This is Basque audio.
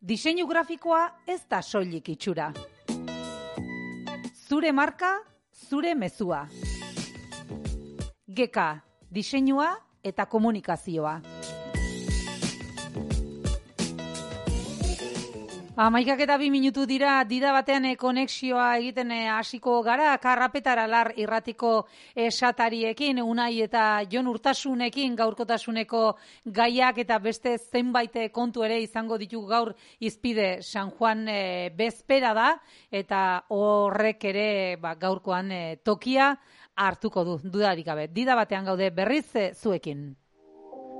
Diseinu grafikoa ez da soilik itxura. Zure marka, zure mezua. GK, diseinua eta komunikazioa. 11:02 dira, dida batean konexioa egiten hasiko gara, karrapetara lar irratiko esatariekin, Unai eta Jon Urtasunekin gaurkotasuneko gaiak eta beste zenbait kontu ere izango ditugu gaur Izpide San Juan bezpera da, eta horrek ere gaurkoan tokia hartuko du, dudarik gabe. Dida batean gaude berriz zuekin.